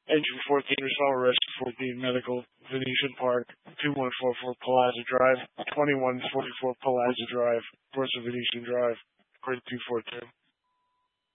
Engine 14, Resort Rescue 14, Medical, Venetian Park, 2144 Palazzo Drive, 2144 Palazzo Drive, Corsa Venetian Drive, according 242.